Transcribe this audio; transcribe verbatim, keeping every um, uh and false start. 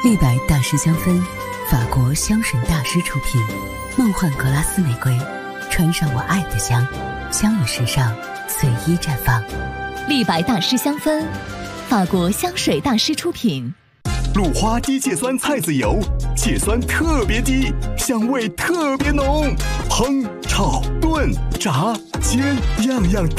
立白大师香氛，法国香水大师出品，梦幻格拉斯玫瑰，穿上我爱的香，香与时尚随意绽放。 立白大师香氛，法国香水大师出品。 鲁花低芥酸菜籽油，芥酸特别低，香味特别浓，烹、炒、炖、炸、煎，样样